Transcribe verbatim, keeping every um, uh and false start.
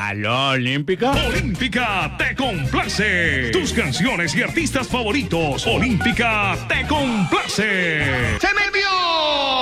¿Aló, Olímpica? Olímpica te complace. Tus canciones y artistas favoritos. Olímpica te complace. ¡Se me vio!